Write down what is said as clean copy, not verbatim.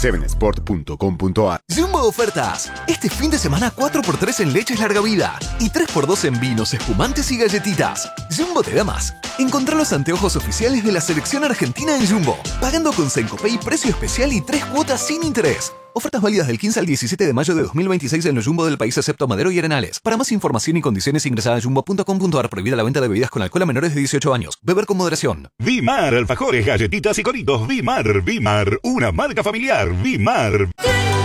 7sport.com.ar. Jumbo ofertas. Este fin de semana 4x3 en leches larga vida y 3x2 en vinos, espumantes y galletitas. Jumbo te da más. Encontrá los anteojos oficiales de la selección argentina en Jumbo, pagando con Sencopay, precio especial y 3 cuotas sin interés. Ofertas válidas del 15 al 17 de mayo de 2026 en los Jumbo del país excepto Madero y Arenales. Para más información y condiciones ingresa a jumbo.com.ar. Prohibida la venta de bebidas con alcohol a menores de 18 años. Beber con moderación. Vimar, alfajores, galletitas y coritos. Vimar, una marca familiar. Vimar.